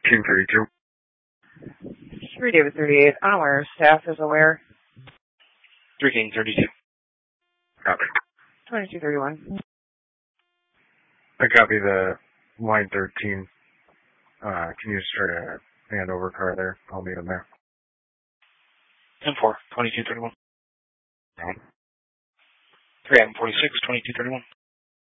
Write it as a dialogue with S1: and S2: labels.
S1: King 32.
S2: 3 David 38. Unaware. Staff is aware.
S3: 3 King 32.
S1: Copy.
S2: 2231.
S1: I copy the line 13. Can you just try to hand over a car there? I'll meet him there.
S3: M4, 2231. 3 M46, 2231.